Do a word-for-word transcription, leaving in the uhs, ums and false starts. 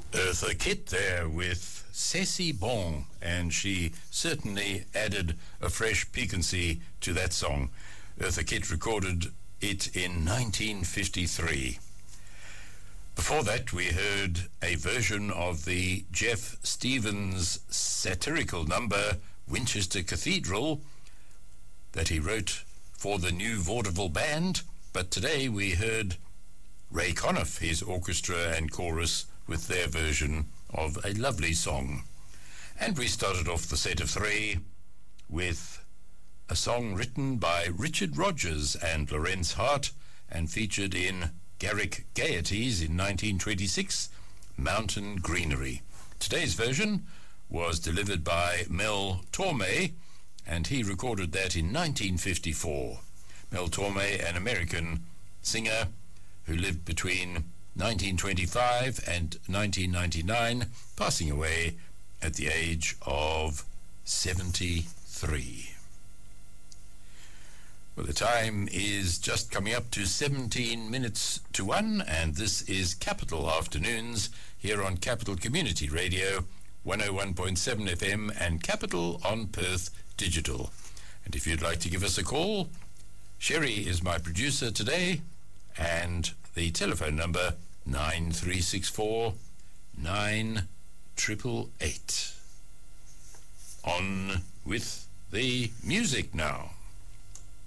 Eartha Kitt there with C'est Bon, and she certainly added a fresh piquancy to that song. Eartha Kitt recorded it in nineteen fifty-three. Before that, we heard a version of the Jeff Stevens satirical number, Winchester Cathedral, that he wrote for the New Vaudeville Band. But today we heard Ray Conniff, his orchestra and chorus, with their version of a lovely song. And we started off the set of three with a song written by Richard Rodgers and Lorenz Hart and featured in Garrick Gaieties in nineteen twenty-six, Mountain Greenery. Today's version was delivered by Mel Torme, and he recorded that in nineteen fifty-four. Mel Torme, an American singer who lived between nineteen twenty-five and nineteen ninety-nine, passing away at the age of seventy-three. Well, the time is just coming up to seventeen minutes to one, and this is Capital Afternoons here on Capital Community Radio, one oh one point seven F M and Capital on Perth Digital. And if you'd like to give us a call, Sherry is my producer today, and the telephone number nine three six four nine eight eight eight. On with the music now.